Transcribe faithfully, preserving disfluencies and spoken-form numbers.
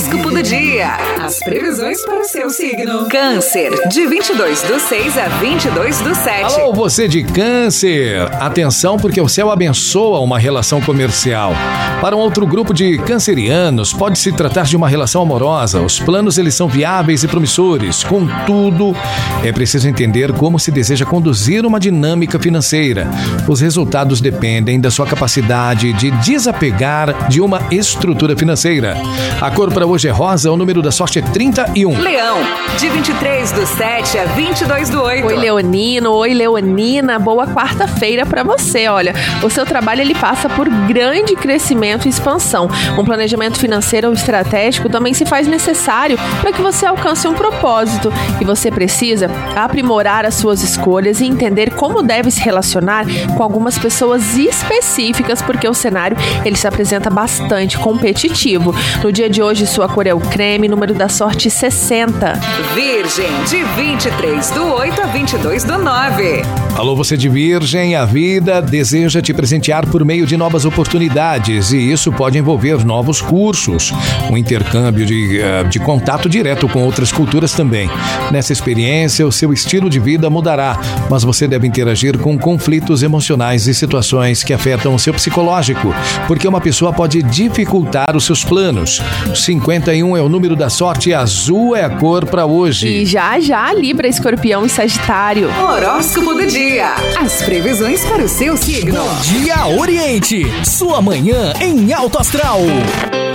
Horóscopo do dia. As previsões para o seu signo. Câncer, de vinte e dois do seis a vinte e dois do sete. Alô, você de Câncer. Atenção, porque o céu abençoa uma relação comercial. Para um outro grupo de cancerianos, pode se tratar de uma relação amorosa. Os planos, eles são viáveis e promissores. Contudo, é preciso entender como se deseja conduzir uma dinâmica financeira. Os resultados dependem da sua capacidade de desapegar de uma estrutura financeira. A cor para hoje é rosa, o número da sorte é trinta e um. Leão, de vinte e três do sete a vinte e dois do oito. Oi, leonino, oi, leonina, boa quarta-feira para você. Olha, o seu trabalho ele passa por grande crescimento e expansão. Um planejamento financeiro ou estratégico também se faz necessário para que você alcance um propósito. E você precisa aprimorar as suas escolhas e entender como deve se relacionar com algumas pessoas específicas, porque o cenário ele se apresenta bastante competitivo. No dia de hoje, sua cor é o creme, número da sorte sessenta. Virgem, de vinte e três do oito a vinte e dois do nove. Alô, você de Virgem, a vida deseja te presentear por meio de novas oportunidades e isso pode envolver novos cursos, um intercâmbio de, uh, de contato direto com outras culturas também. Nessa experiência, o seu estilo de vida mudará, mas você deve interagir com conflitos emocionais e situações que afetam o seu psicológico, porque uma pessoa pode dificultar os seus planos. cinquenta e um é o número da sorte, azul é a cor para hoje. E já já, Libra, Escorpião e Sagitário. Horóscopo do dia. As previsões para o seu signo. Bom dia, Oriente. Sua manhã em alto astral.